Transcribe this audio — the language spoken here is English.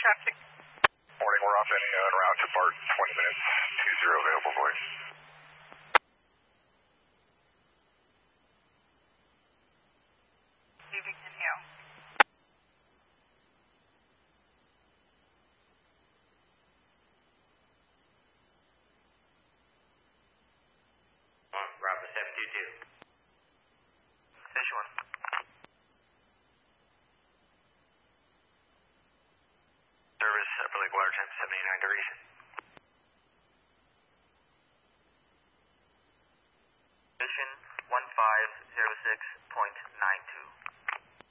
traffic. Morning, we're off any en route to BART, 20 minutes, 20 available voice. Leaving Inhale. Bravo 722. Fish 1. Service, Upper Lake water temp 79 degrees. Mission 1506.0.